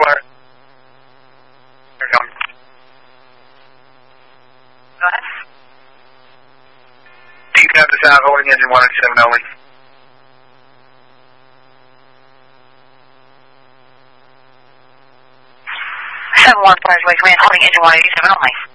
Square. Here we go. Go ahead. You can have this out, holding engine 187 only. Seven one flies away, command, holding engine 187 only.